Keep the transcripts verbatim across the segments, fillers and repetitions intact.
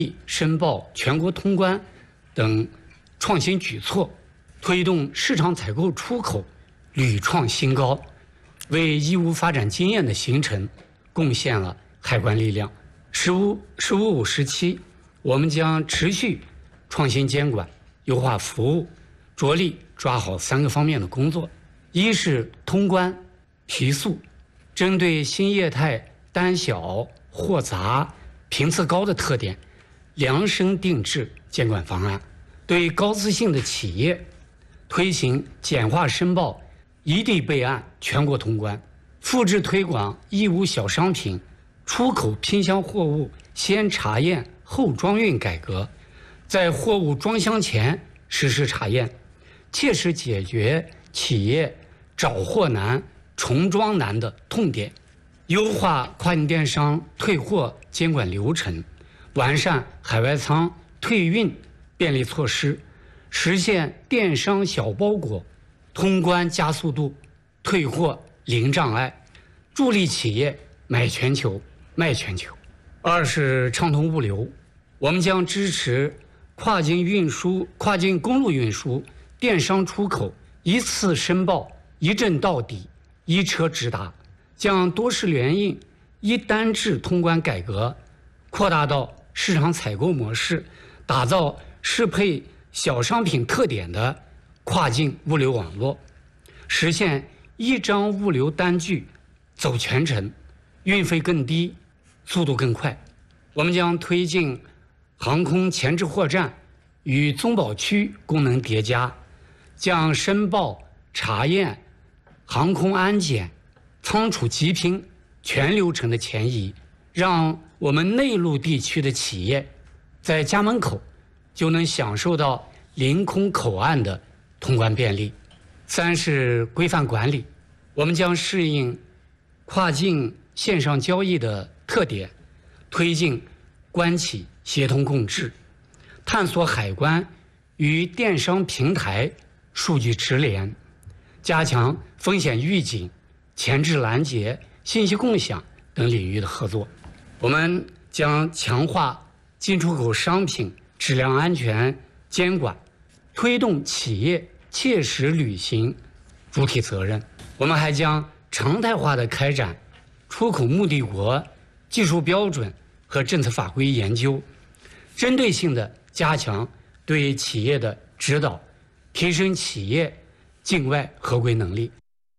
申报、全国通关等创新举措，推动市场采购出口屡创新高，为义乌发展经验的形成贡献了海关力量。十五十五五时期，我们将持续创新监管、优化服务，着力抓好三个方面的工作：一是通关提速，针对新业态单小、货杂、频次高的特点，量身定制监管方案；对高资性的企业，推行简化申报、一地备案、全国通关；复制推广义乌小商品出口拼箱货物先查验后装运改革，在货物装箱前实施查验，切实解决企业找货难、重装难的痛点，优化跨境电商退货监管流程，完善海外仓退运便利措施，实现电商小包裹通关加速度、退货零障碍，助力企业买全球、卖全球。二是畅通物流，我们将支持跨境运输、跨境公路运输、电商出口一次申报、一证到底、一车直达，将多式联运、一单制通关改革扩大到市场采购模式，打造适配小商品特点的跨境物流网络，实现一张物流单据走全程，运费更低，速度更快。我们将推进航空前置货站与综保区功能叠加，将申报、查验、航空安检、仓储集拼全流程的前移，让我们内陆地区的企业在家门口就能享受到临空口岸的通关便利。三是规范管理，我们将适应跨境线上交易的特点，推进关企协同共治，探索海关与电商平台数据直连，加强风险预警、前置拦截、信息共享等领域的合作。我们将强化进出口商品质量安全监管，推动企业切实履行主体责任。我们还将常态化地开展出口目的国技术标准和政策法规研究，针对性地加强对企业的指导，提升企业境外合规能力。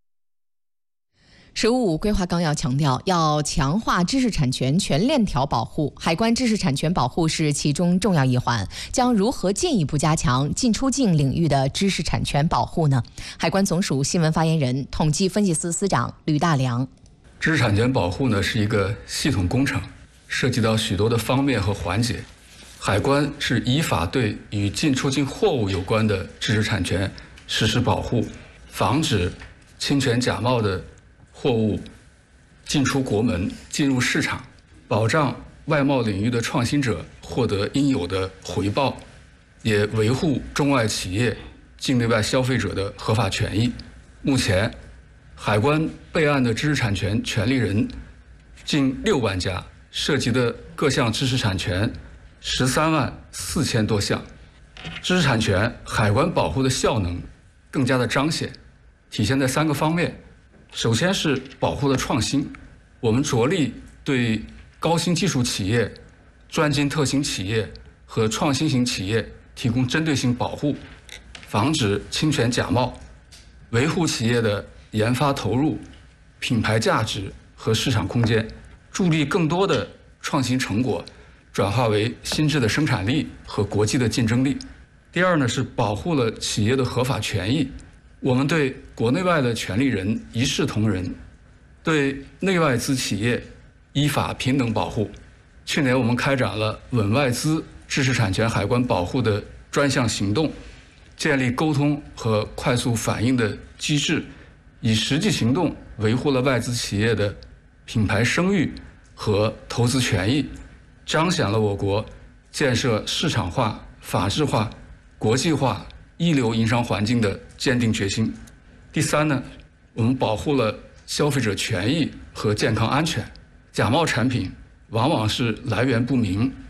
十五五规划纲要强调，要强化知识产权全链条保护，海关知识产权保护是其中重要一环。将如何进一步加强进出境领域的知识产权保护呢？海关总署新闻发言人、统计分析司司长吕大良： 知识产权保护呢是一个系统工程，涉及到许多的方面和环节。海关是依法对与进出境货物有关的知识产权实施保护，防止侵权假冒的货物进出国门、进入市场，保障外贸领域的创新者获得应有的回报，也维护中外企业、境内外消费者的合法权益。目前，海关备案的知识产权权利人近六万家，涉及的各项知识产权十三万四千多项。知识产权海关保护的效能更加的彰显，体现在三个方面。首先是保护的创新，我们着力对高新技术企业、专精特新企业和创新型企业提供针对性保护，防止侵权假冒，维护企业的研发投入、品牌价值和市场空间，助力更多的创新成果转化为新质的生产力和国际的竞争力。第二呢，是保护了企业的合法权益，我们对国内外的权利人一视同仁，对内外资企业依法平等保护。去年我们开展了稳外资知识产权海关保护的专项行动，建立沟通和快速反应的机制，以实际行动维护了外资企业的品牌声誉和投资权益，彰显了我国建设市场化、法治化、国际化一流营商环境的坚定决心。第三呢，我们保护了消费者权益和健康安全。假冒产品往往是来源不明、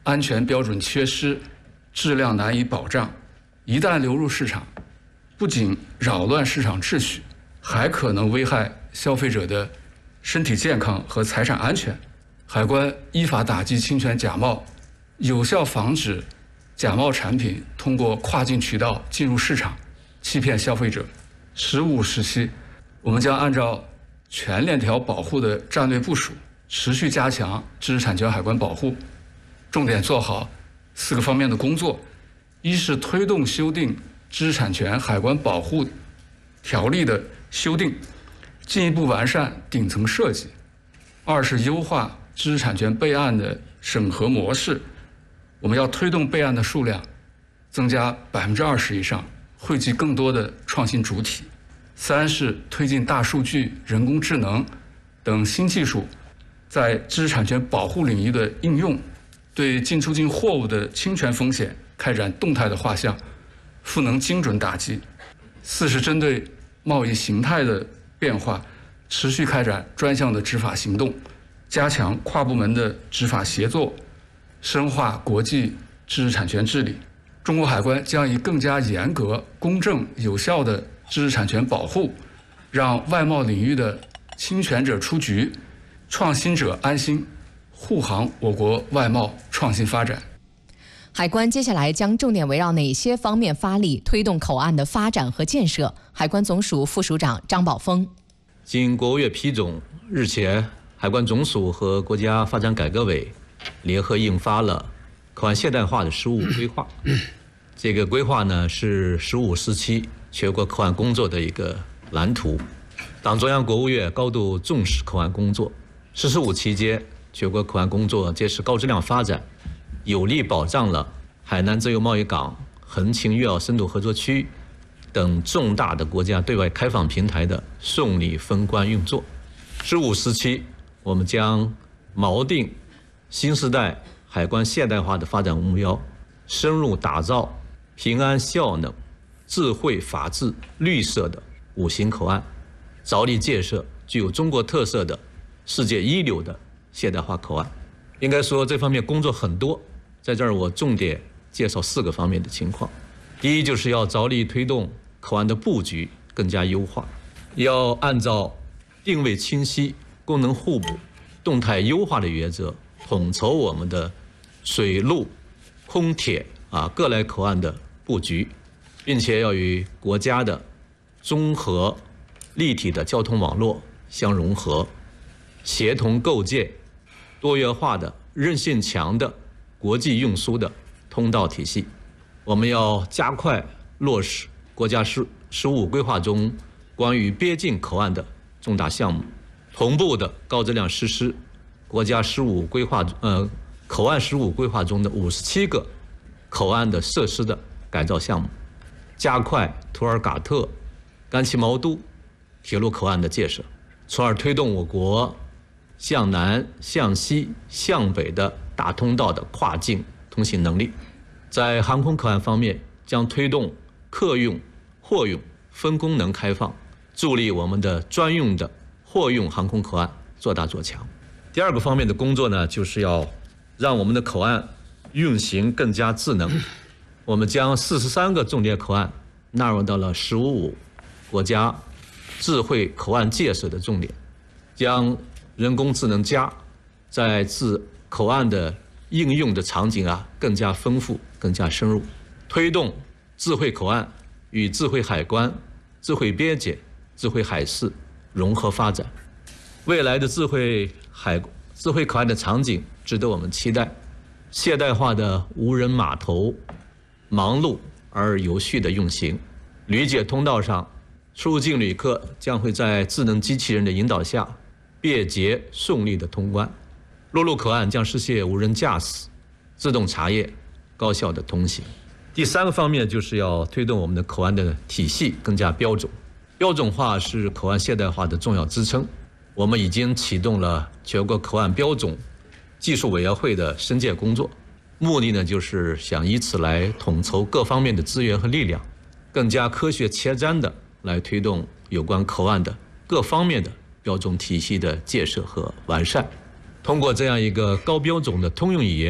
安全标准缺失，质量难以保障，一旦流入市场，不仅扰乱市场秩序，还可能危害消费者的身体健康和财产安全。海关依法打击侵权假冒，有效防止假冒产品通过跨境渠道进入市场，欺骗消费者。十五时期，我们将按照全链条保护的战略部署，持续加强知识产权海关保护，重点做好四个方面的工作：一是推动修订知识产权海关保护条例的修订，进一步完善顶层设计；二是优化知识产权备案的审核模式，我们要推动备案的数量增加百分之二十以上，汇集更多的创新主体；三是推进大数据、人工智能等新技术在知识产权保护领域的应用，对进出境货物的侵权风险开展动态的画像，赋能精准打击；四是针对贸易形态的变化，持续开展专项的执法行动，加强跨部门的执法协作，深化国际知识产权治理。中国海关将以更加严格、公正、有效的知识产权保护，让外贸领域的侵权者出局，创新者安心，护航我国外贸创新发展。 海关接下来将重点围绕哪些方面发力，推动口岸的发展和建设？海关总署副署长张宝峰： 经国务院批准，日前海关总署和国家发展改革委联合印发了口岸现代化的十五规划。这个规划呢是十五时期全国口岸工作的一个蓝图。党中央、国务院高度重视口岸工作。“十四五”期间，全国口岸工作坚持高质量发展，有力保障了海南自由贸易港、横琴粤澳深度合作区等重大的国家对外开放平台的顺利封关运作。十五时期，我们将锚定新时代海关现代化的发展目标，深入打造平安、效能、智慧、法治、绿色的五型口岸，着力建设具有中国特色的世界一流的现代化口岸。应该说这方面工作很多，在这儿我重点介绍四个方面的情况。第一，就是要着力推动口岸的布局更加优化，要按照定位清晰、功能互补、动态优化的原则，统筹我们的水陆空铁啊各类口岸的布局，并且要与国家的综合立体的交通网络相融合，协同构建多元化的、韧性强的国际运输的通道体系。我们要加快落实国家十十五规划中关于边境口岸的重大项目，同步的高质量实施国家十五规划呃口岸十五规划中的五十七个口岸的设施的改造项目，加快图尔嘎特、甘旗毛都铁路口岸的建设，从而推动我国向南、向西、向北的大通道的跨境通行能力。在航空口岸方面，将推动客运、货运分功能开放，助力我们的专用的货运航空口岸做大做强。第二个方面的工作呢，就是要让我们的口岸运行更加智能。我们将四十三个重点口岸纳入到了“十五五”国家智慧口岸建设的重点，将人工智能加在智口岸的应用的场景啊更加丰富、更加深入，推动智慧口岸与智慧海关、智慧边检、智慧海事融合发展。未来的智慧海、智慧口岸的场景值得我们期待。现代化的无人码头忙碌而有序的运行，旅检通道上出入境旅客将会在智能机器人的引导下便捷顺利的通关。陆路口岸将实现无人驾驶、自动查验、高效的通行。第三个方面就是要推动我们的口岸的体系更加标准，标准化是口岸现代化的重要支撑。我们已经启动了全国口岸标准技术委员会的深建工作，目的呢就是想以此来统筹各方面的资源和力量，更加科学前瞻的来推动有关口岸的各方面的标准体系的建设和完善。通过这样一个高标准的通用语言，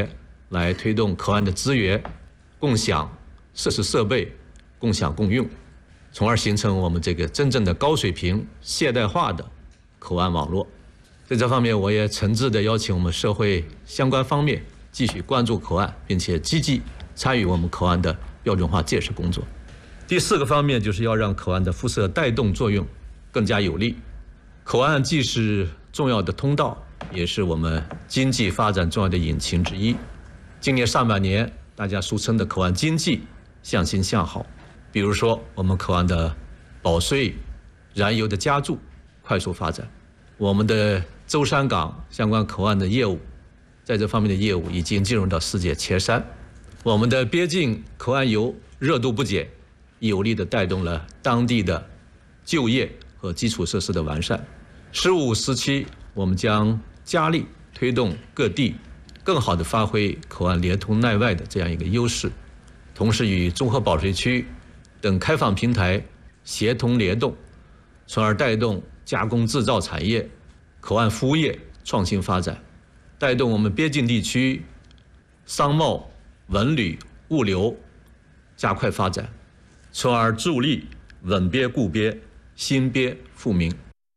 来推动口岸的资源共享、设施设备共享共用，从而形成我们这个真正的高水平现代化的口岸网络。在这方面，我也诚挚地邀请我们社会相关方面继续关注口岸，并且积极参与我们口岸的标准化建设工作。第四个方面就是要让口岸的辐射带动作用更加有力。口岸既是重要的通道，也是我们经济发展重要的引擎之一。今年上半年，大家俗称的口岸经济向新向好，比如说我们口岸的保税、燃油的加注快速发展，我们的舟山港相关口岸的业务，在这方面的业务已经进入到世界前三。我们的边境口岸游热度不减，有力地带动了当地的就业和基础设施的完善。十五时期，我们将加力推动各地更好地发挥口岸连通内外的这样一个优势，同时与综合保税区等开放平台协同联动，从而带动加工制造产业、口岸服务业创新发展，带动我们边境地区商贸、文旅、物流加快发展，从而助力稳边固边、新边富民。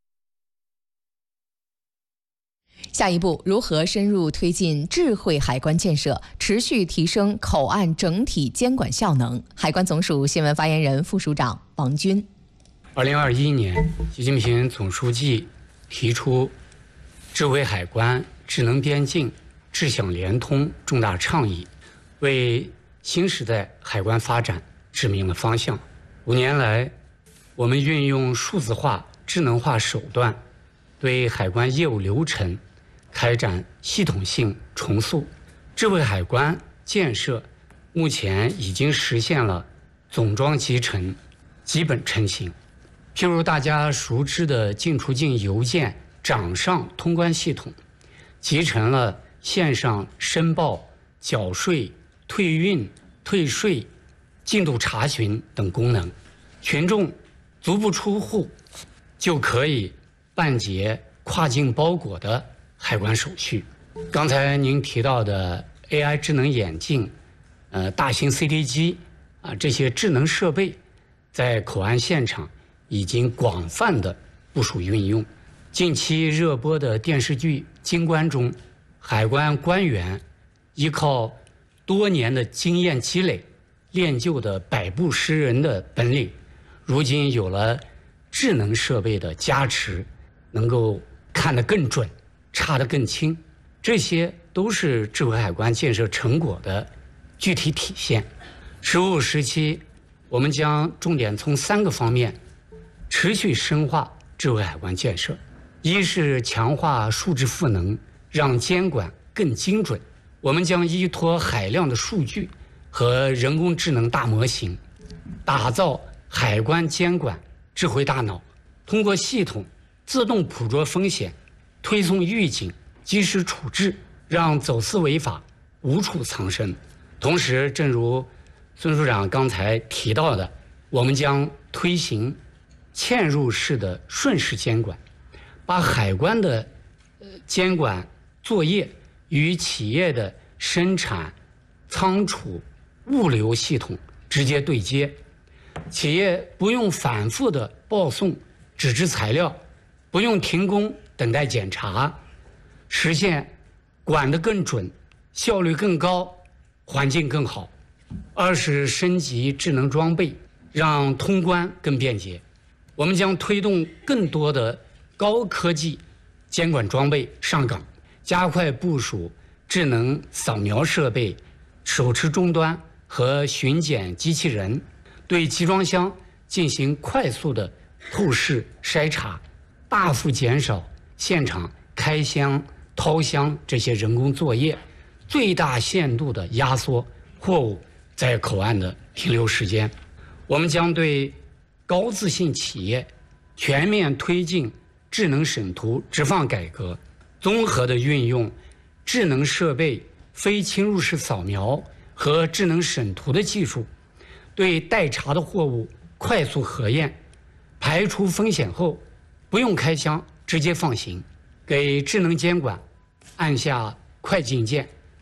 下一步，如何深入推进智慧海关建设，持续提升口岸整体监管效能？海关总署新闻发言人、副署长王军。 二零二一年，习近平总书记提出智慧海关、智能边境、智享联通重大倡议，为新时代海关发展指明了方向。五年来，我们运用数字化、智能化手段，对海关业务流程开展系统性重塑。智慧海关建设目前已经实现了总装集成、基本成型。譬如大家熟知的进出境邮件掌上通关系统，集成了线上申报、缴税、退运、退税、进度查询等功能，群众足不出户就可以办结跨境包裹的海关手续。刚才您提到的 A I 智能眼镜、呃大型 C T 机啊，这些智能设备在口岸现场已经广泛的部署运用。近期热播的电视剧《京关》中，海关官员依靠多年的经验积累，练就的百步识人的本领，如今有了智能设备的加持，能够看得更准，查得更清，这些都是智慧海关建设成果的具体体现。十五时期，我们将重点从三个方面持续深化智慧海关建设：一是强化数字赋能，让监管更精准。我们将依托海量的数据和人工智能大模型，打造海关监管智慧大脑，通过系统自动捕捉风险，推送预警，及时处置，让走私违法无处藏身。同时，正如孙署长刚才提到的，我们将推行嵌入式的顺势监管，把海关的监管作业与企业的生产、仓储、物流系统直接对接，企业不用反复的报送纸质材料，不用停工等待检查，实现管得更准、效率更高、环境更好。二是升级智能装备，让通关更便捷。我们将推动更多的高科技监管装备上岗，加快部署智能扫描设备、手持终端和巡检机器人，对集装箱进行快速的透视筛查，大幅减少现场开箱、掏箱这些人工作业，最大限度地压缩货物在口岸的停留时间。我们将对高自信企业全面推进智能审图直放改革，综合的运用智能设备、非侵入式扫描和智能审图的技术，对待查的货物快速核验，排除风险后不用开箱直接放行，给智能监管按下快进键，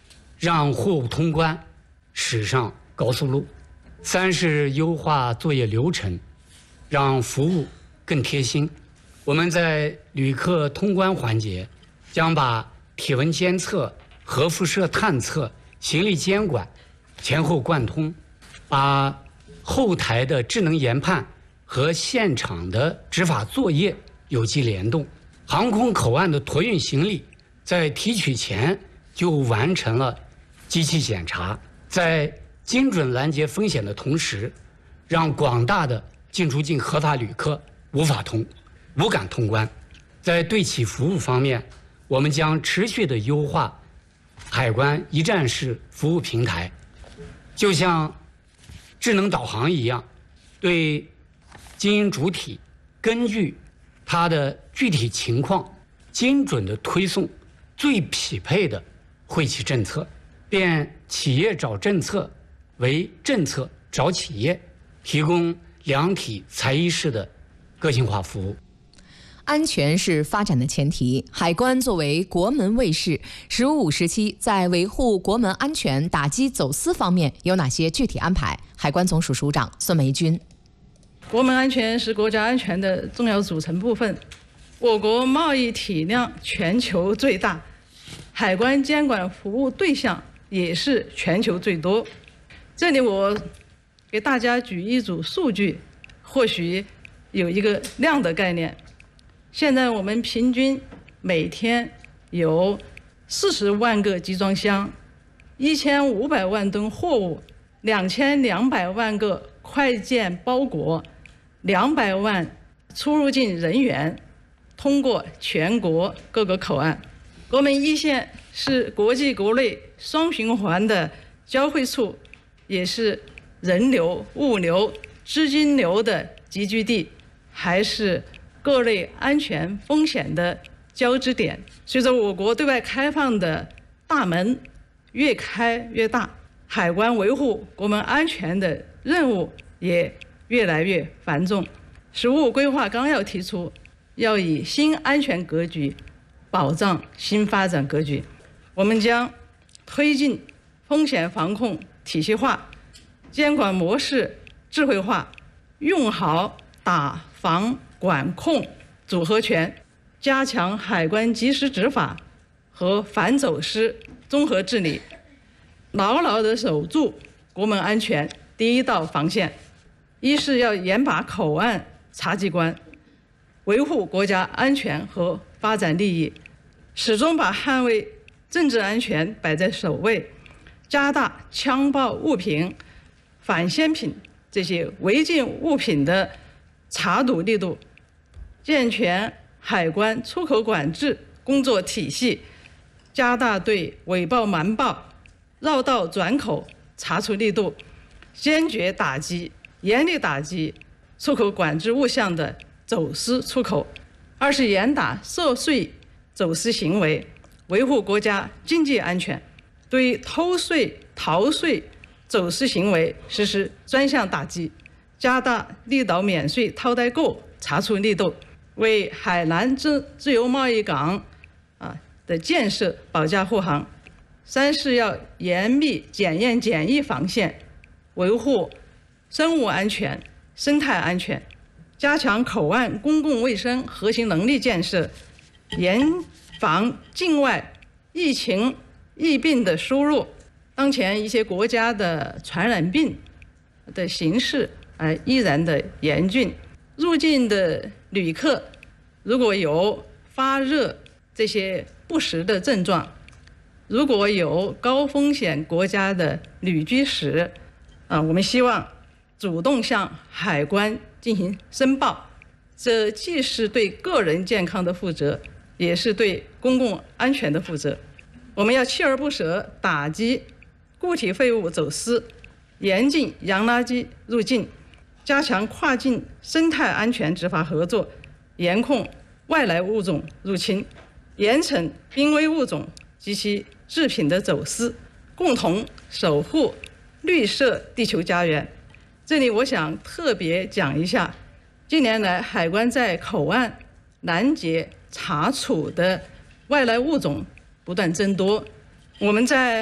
让货物通关驶上高速路；三是优化作业流程，让服务更贴心。我们在旅客通关环节，将把体温监测、核辐射探测、行李监管前后贯通，把后台的智能研判和现场的执法作业有机联动。航空口岸的托运行李在提取前就完成了机器检查，在精准拦截风险的同时，让广大的进出境合法旅客无法通无感通关。在对企服务方面，我们将持续的优化海关一站式服务平台，就像智能导航一样，对经营主体根据它的具体情况，精准的推送最匹配的惠企政策，便企业找政策为政策找企业，提供量体裁衣式的个性化服务。 安全是发展的前提，海关作为国门卫士，“十五五”时期在维护国门安全、打击走私方面有哪些具体安排？海关总署署长孙梅君。 国门安全是国家安全的重要组成部分。我国贸易体量全球最大，海关监管服务对象也是全球最多。这里我给大家举一组数据，或许有一个量的概念。现在我们平均每天有四十万个集装箱，一千五百万吨货物，两千两百万个快件包裹，两百万出入境人员通过全国各个口岸。国门一线是国际国内双循环的交汇处，也是人流、物流、资金流的集聚地，还是各类安全风险的交织点。随着我国对外开放的大门越开越大，海关维护国门安全的任务也越来越繁重。十五规划纲要提出，要以新安全格局保障新发展格局。我们将推进风险防控体系化，监管模式智慧化，用好打防管控组合拳，加强海关及时执法和反走私综合治理，牢牢地守住国门安全第一道防线。一是要严把口岸查机关，维护国家安全和发展利益，始终把捍卫政治安全摆在首位，加大枪爆物品、反鲜品这些违禁物品的查堵力度，健全海关出口管制工作体系，加大对伪报瞒报、绕道转口查处力度，坚决打击、严厉打击出口管制物项的走私出口。二是严打涉税走私行为，维护国家经济安全，对偷税、逃税、走私行为实施专项打击，加大离岛免税套代购查处力度，为海南自自由贸易港啊的建设保驾护航。三是要严密检验检疫防线，维护生物安全、生态安全，加强口岸公共卫生核心能力建设，严防境外疫情疫病的输入。当前一些国家的传染病的形势啊依然的严峻，入境的旅客如果有发热这些不实的症状，如果有高风险国家的旅居史，啊，我们希望主动向海关进行申报，这既是对个人健康的负责，也是对公共安全的负责。我们要锲而不舍打击固体废物走私，严禁洋垃圾入境，加强跨境生态安全执法合作，严控外来物种入侵，严惩濒危物种及其制品的走私，共同守护绿色地球家园。这里我想特别讲一下，近年来海关在口岸拦截查处的外来物种不断增多，我们在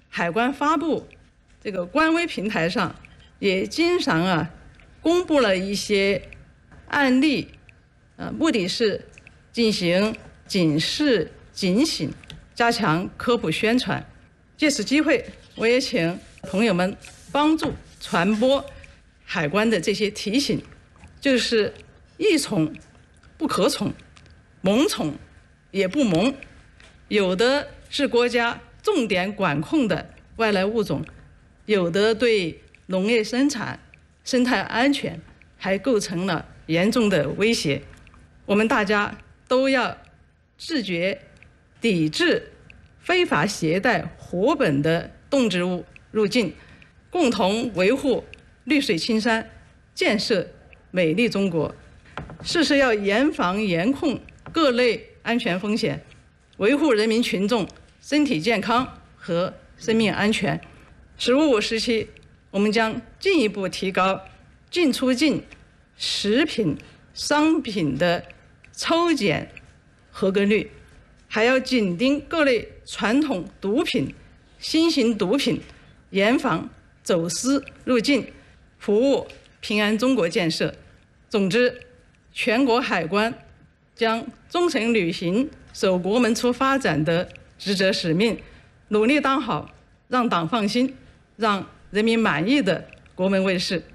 海关发布这个官微平台上也经常啊公布了一些案例，呃，目的是进行警示警醒，加强科普宣传。借此机会，我也请朋友们帮助传播海关的这些提醒，就是异宠不可宠，萌宠也不萌，有的是国家重点管控的外来物种，有的对农业生产、生态安全还构成了严重的威胁。我们大家都要自觉抵制非法携带活本的动植物入境，共同维护绿水青山，建设美丽中国。事事要严防严控各类安全风险，维护人民群众身体健康和生命安全。“十五五”时期，我们将进一步提高进出境食品商品的抽检合格率，还要紧盯各类传统毒品、新型毒品，严防走私入境，服务平安中国建设。总之，全国海关将忠诚履行守国门出发展的职责使命，努力当好让党放心、让人民满意的国门卫士。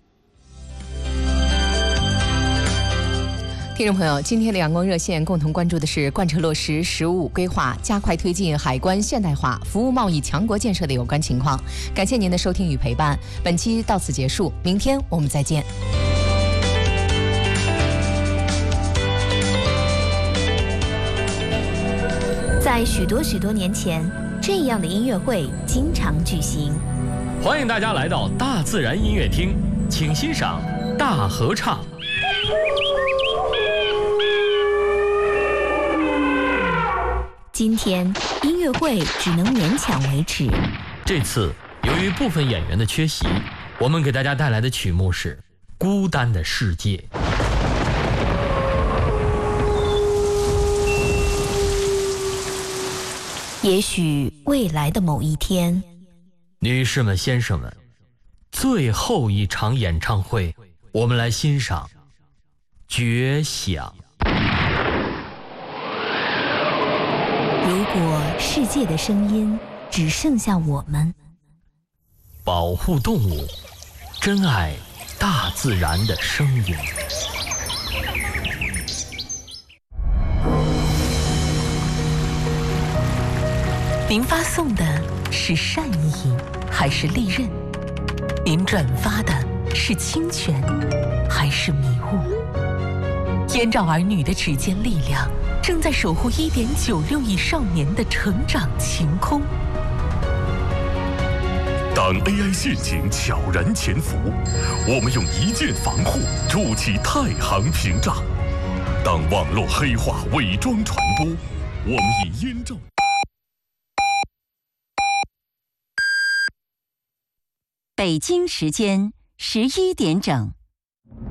听众朋友，今天的阳光热线共同关注的是贯彻落实“十五五”规划，加快推进海关现代化、服务贸易强国建设的有关情况。感谢您的收听与陪伴，本期到此结束，明天我们再见。 在许多许多年前，这样的音乐会经常举行。 欢迎大家来到大自然音乐厅，请欣赏大合唱。 今天音乐会只能勉强维持。 这次由于部分演员的缺席，我们给大家带来的曲目是《孤单的世界》。 也许未来的某一天， 女士们、先生们，最后一场演唱会，我们来欣赏《绝响》。 如果世界的声音只剩下我们， 保护动物，珍爱大自然的声音。 您发送的是善意还是利刃？您转发的是侵权还是迷雾？燕赵儿女的指尖力量正在守护 一点九六亿少年的成长晴空。 当 A I 陷阱悄然潜伏，我们用一键防护筑起太行屏障；当网络黑化伪装传播，我们以燕赵。 北京时间十一点整。